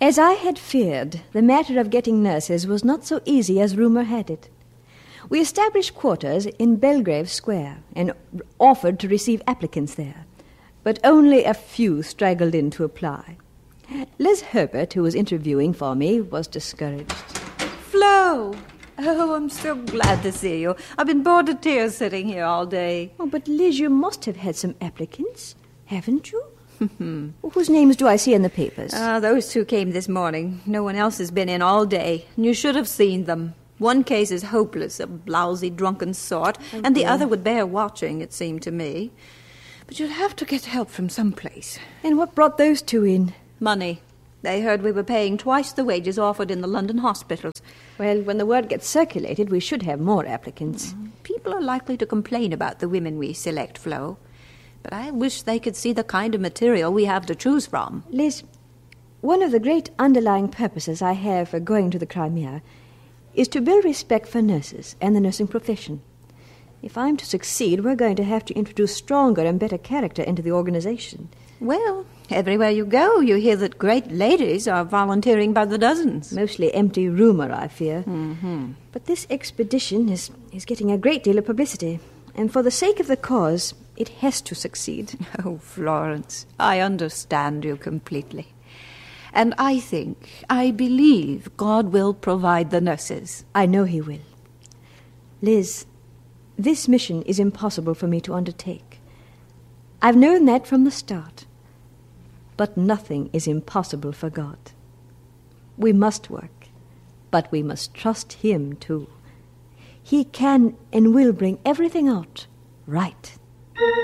As I had feared, the matter of getting nurses was not so easy as rumor had it. We established quarters in Belgrave Square and offered to receive applicants there, but only a few straggled in to apply. Liz Herbert, who was interviewing for me, was discouraged. Flo! Oh, I'm so glad to see you. I've been bored to tears sitting here all day. Oh, but Liz, you must have had some applicants, haven't you? Whose names do I see in the papers? Those two came this morning. No one else has been in all day. You should have seen them. One case is hopeless, a blousy, drunken sort, and the other would bear watching, it seemed to me. But you'd have to get help from someplace. And what brought those two in? Money. They heard we were paying twice the wages offered in the London hospitals. Well, when the word gets circulated, we should have more applicants. People are likely to complain about the women we select, Flo. But I wish they could see the kind of material we have to choose from. Liz, one of the great underlying purposes I have for going to the Crimea is to build respect for nurses and the nursing profession. If I'm to succeed, we're going to have to introduce stronger and better character into the organization. Well, everywhere you go, you hear that great ladies are volunteering by the dozens. Mostly empty rumor, I fear. But this expedition is getting a great deal of publicity. And for the sake of the cause, it has to succeed. Oh, Florence, I understand you completely. And I believe God will provide the nurses. I know he will. Liz, this mission is impossible for me to undertake. I've known that from the start. But nothing is impossible for God. We must work, but we must trust him too. He can and will bring everything out right.